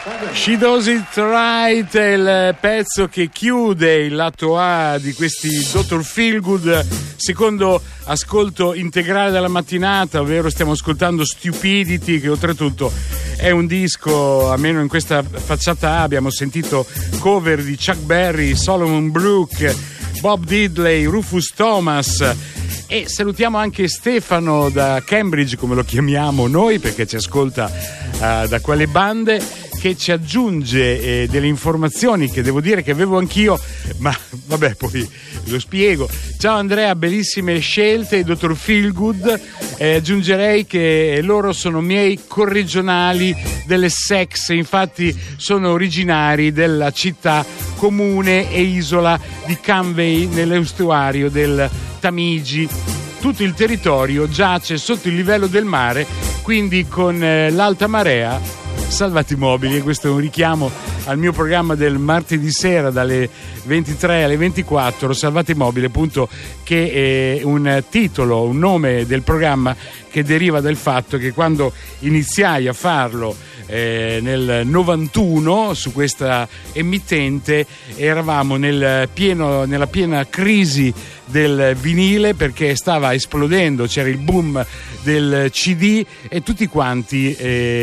She Does It Right è il pezzo che chiude il lato A di questi Dr. Feelgood, secondo ascolto integrale della mattinata, ovvero stiamo ascoltando Stupidity, che oltretutto è un disco, almeno in questa facciata A abbiamo sentito cover di Chuck Berry, Solomon Brooke, Bob Diddley, Rufus Thomas. E salutiamo anche Stefano da Cambridge, come lo chiamiamo noi, perché ci ascolta da quelle bande, che ci aggiunge delle informazioni che devo dire che avevo anch'io, ma vabbè, poi lo spiego. Ciao Andrea, bellissime scelte, dottor Feelgood. Aggiungerei che loro sono miei corregionali dell'Essex, infatti sono originari della città comune e isola di Canvey nell'estuario del Tamigi. Tutto il territorio giace sotto il livello del mare, quindi con l'alta marea salvati i mobili. E questo è un richiamo al mio programma del martedì sera dalle 23 alle 24, Salvati Mobili, appunto, che è un titolo, un nome del programma che deriva dal fatto che quando iniziai a farlo nel 91 su questa emittente eravamo nella piena crisi del vinile, perché stava esplodendo, c'era il boom del CD e tutti quanti,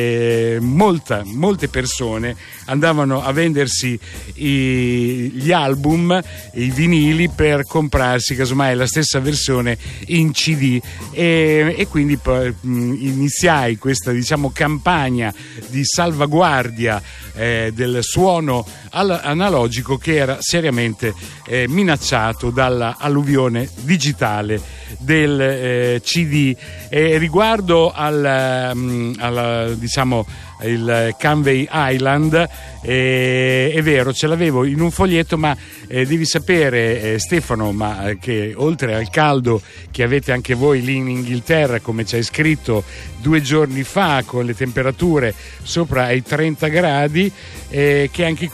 molte persone andavano a vendersi gli album, i vinili, per comprarsi casomai la stessa versione in CD, e quindi iniziai questa, diciamo, campagna di salvaguardia del suono analogico, che era seriamente minacciato dalla alluvione digitale del CD. Riguardo al diciamo il Canvey Island, è vero, ce l'avevo in un foglietto, ma devi sapere, Stefano, ma che oltre al caldo che avete anche voi lì in Inghilterra, come ci hai scritto 2 giorni fa, con le temperature sopra ai 30 gradi, che anche